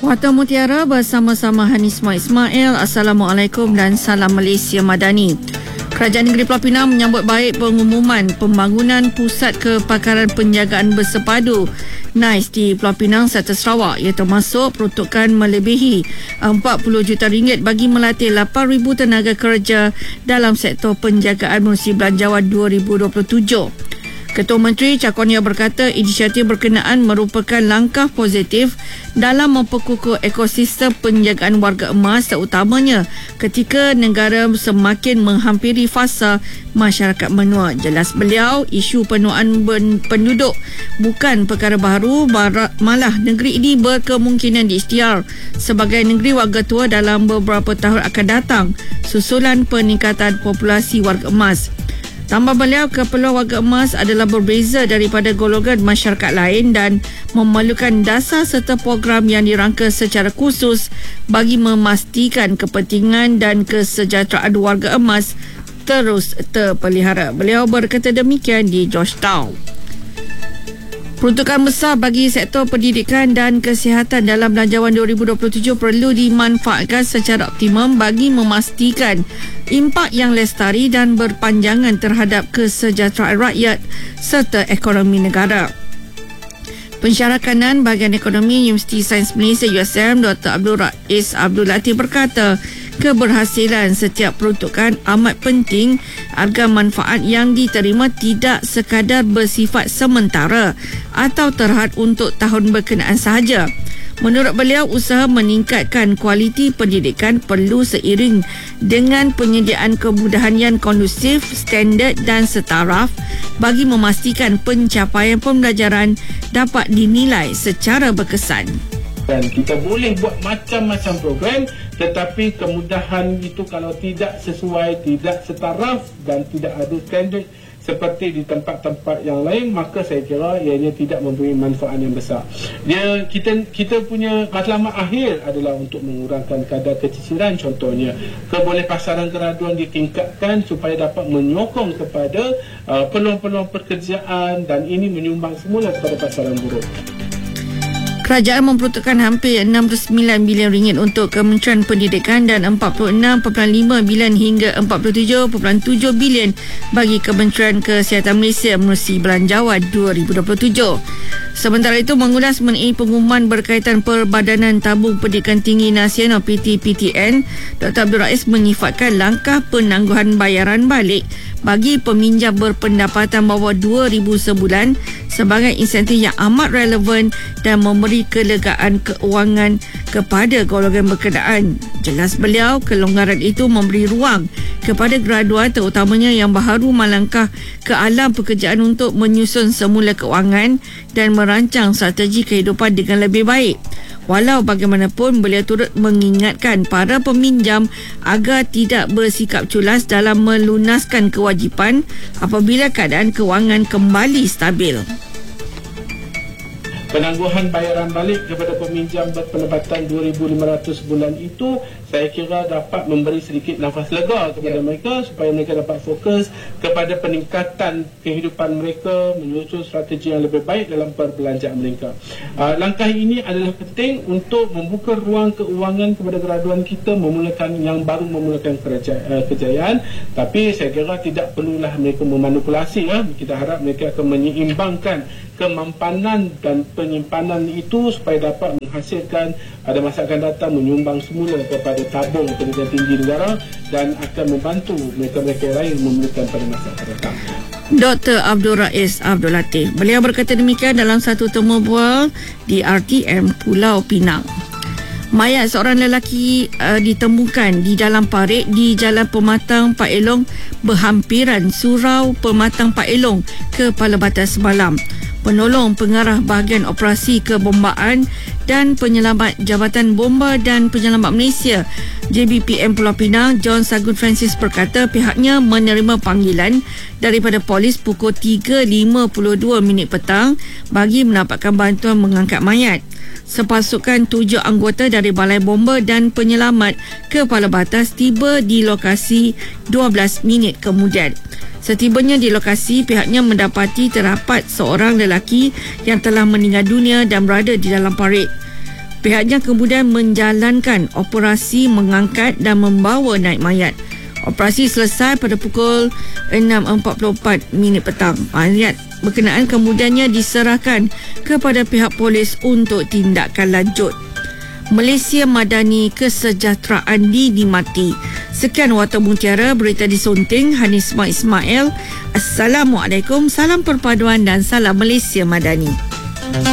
Warta Mutiara bersama-sama Hanisma Ismail. Assalamualaikum dan salam Malaysia Madani. Kerajaan Negeri Pulau Pinang menyambut baik pengumuman pembangunan pusat kepakaran penjagaan bersepadu NICE di Pulau Pinang serta Sarawak, ia termasuk peruntukan melebihi RM40 juta bagi melatih 8,000 tenaga kerja dalam sektor penjagaan musim belanjawan 2027. Ketua Menteri Cakornia berkata inisiatif berkenaan merupakan langkah positif dalam memperkukuh ekosistem penjagaan warga emas, terutamanya ketika negara semakin menghampiri fasa masyarakat menua. Jelas beliau, isu penuaan penduduk bukan perkara baru, malah negeri ini berkemungkinan diisytiar sebagai negeri warga tua dalam beberapa tahun akan datang susulan peningkatan populasi warga emas. Tambah beliau, keperluan warga emas adalah berbeza daripada golongan masyarakat lain dan memerlukan dasar serta program yang dirangka secara khusus bagi memastikan kepentingan dan kesejahteraan warga emas terus terpelihara. Beliau berkata demikian di Georgetown. Peruntukan besar bagi sektor pendidikan dan kesihatan dalam belanjawan 2027 perlu dimanfaatkan secara optimum bagi memastikan impak yang lestari dan berpanjangan terhadap kesejahteraan rakyat serta ekonomi negara. Pensyarah kanan Bahagian Ekonomi Universiti Sains Malaysia USM, Dr. Abdul Rais Abdul Latif berkata, keberhasilan setiap peruntukan amat penting agar manfaat yang diterima tidak sekadar bersifat sementara atau terhad untuk tahun berkenaan sahaja. Menurut beliau, usaha meningkatkan kualiti pendidikan perlu seiring dengan penyediaan kemudahan yang kondusif, standard dan setaraf bagi memastikan pencapaian pembelajaran dapat dinilai secara berkesan. Dan kita boleh buat macam-macam program, tetapi kemudahan itu kalau tidak sesuai, tidak setaraf dan tidak ada standard seperti di tempat-tempat yang lain, maka saya kira ianya tidak memberi manfaat yang besar. Kita punya matlamat akhir adalah untuk mengurangkan kadar keciciran, contohnya kebolehpasaran graduan ditingkatkan supaya dapat menyokong kepada peluang-peluang pekerjaan dan ini menyumbang semula kepada pasaran buruh. Kerajaan memperuntukkan hampir RM69 bilion untuk Kementerian Pendidikan dan RM46.5 bilion hingga RM47.7 bilion bagi Kementerian Kesihatan Malaysia menerusi belanjawan 2027. Sementara itu, mengulas mengenai pengumuman berkaitan Perbadanan Tabung Pendidikan Tinggi Nasional PTPTN, Dr. Abdul Rais menyifatkan langkah penangguhan bayaran balik bagi peminjam berpendapatan bawah RM2,000 sebulan sebagai insentif yang amat relevan dan memberi kelegaan keuangan kepada golongan berkenaan. Jelas beliau, kelonggaran itu memberi ruang kepada graduan terutamanya yang baru melangkah ke alam pekerjaan untuk menyusun semula keuangan dan merancang strategi kehidupan dengan lebih baik. Walau bagaimanapun, beliau turut mengingatkan para peminjam agar tidak bersikap culas dalam melunaskan kewajipan apabila keadaan kewangan kembali stabil. Penangguhan bayaran balik kepada peminjam berpendapatan RM2,500 sebulan itu saya kira dapat memberi sedikit nafas lega kepada mereka supaya mereka dapat fokus kepada peningkatan kehidupan mereka, menyusun strategi yang lebih baik dalam perbelanjaan mereka. Langkah ini adalah penting untuk membuka ruang keuangan kepada graduan kita yang baru memulakan kejayaan, tapi saya kira tidak perlulah mereka memanipulasi. Kita harap mereka akan menyeimbangkan kemampanan dan penyimpanan itu supaya dapat menghasilkan pada masa akan datang menyumbang semula kepada tabung pendidikan tinggi negara dan akan membantu mereka-mereka lain memerlukan pada masa akan datang. Dr. Abdul Rais Abdul Latif. Beliau berkata demikian dalam satu temu bual di RTM Pulau Pinang. Mayat seorang lelaki ditemukan di dalam parit di Jalan Pematang Pak Elong berhampiran Surau Pematang Pak Elong ke Kepala Batas semalam. Penolong Pengarah Bahagian Operasi Kebombaan dan Penyelamat Jabatan Bomba dan Penyelamat Malaysia JBPM Pulau Pinang, John Sagun Francis berkata pihaknya menerima panggilan daripada polis pukul 3.52 petang bagi mendapatkan bantuan mengangkat mayat. Sepasukan 7 anggota dari Balai Bomba dan Penyelamat Kepala Batas tiba di lokasi 12 minit kemudian. Setibanya di lokasi, pihaknya mendapati terdapat seorang lelaki yang telah meninggal dunia dan berada di dalam parit. Pihaknya kemudian menjalankan operasi mengangkat dan membawa naik mayat. Operasi selesai pada pukul 6.44 petang. Mayat berkenaan kemudiannya diserahkan kepada pihak polis untuk tindakan lanjut. Malaysia Madani, kesejahteraan dinikmati. Sekian Warta Mutiara, berita disunting Hanisma Ismail. Assalamualaikum, salam perpaduan dan salam Malaysia Madani.